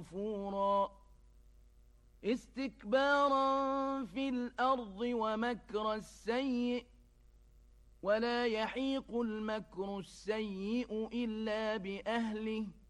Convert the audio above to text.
نفورا استكبارا في الأرض ومكر السيء ولا يحيق المكر السيء إلا بأهله